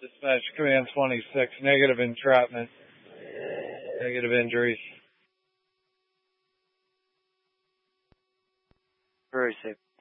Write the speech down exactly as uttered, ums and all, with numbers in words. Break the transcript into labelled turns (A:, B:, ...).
A: Dispatch Command twenty-six, negative entrapment, negative injuries.
B: Very safe.